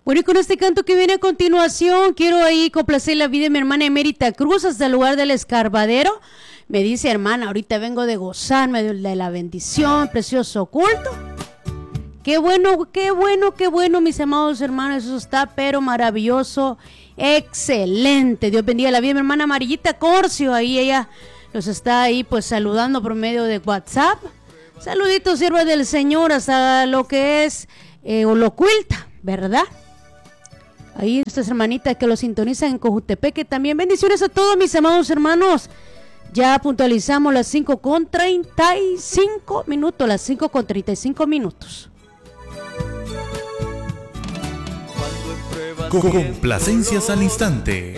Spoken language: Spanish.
Bueno, y con este canto que viene a continuación, quiero ahí complacer la vida de mi hermana Emérita Cruz hasta el lugar del Escarbadero. Me dice, hermana, ahorita vengo de gozarme de la bendición, precioso culto. Qué bueno, mis amados hermanos, eso está pero maravilloso, excelente. Dios bendiga la vida de mi hermana Amarillita Corcio, ahí ella los está ahí pues saludando por medio de WhatsApp. Saluditos, sierva del Señor, hasta lo que es Olocuilta, ¿verdad? Ahí nuestras hermanitas que lo sintonizan en Cojutepeque también. Bendiciones a todos mis amados hermanos. Ya puntualizamos las 5:35 minutos, las 5:35 minutos. Complacencias al instante.